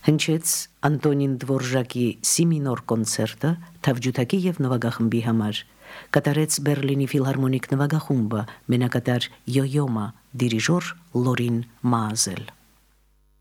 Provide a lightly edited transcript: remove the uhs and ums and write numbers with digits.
Հնչեց Անտոնին Դվորժակի սի մինոր կոնցերտը թավջութակի եւ նվագախմբի համար, կատարեց Բերլինի ֆիլհարմոնիկ նվագախումբը, մենակատար Յոյոմա, դիրիժոր Լորին Մազել։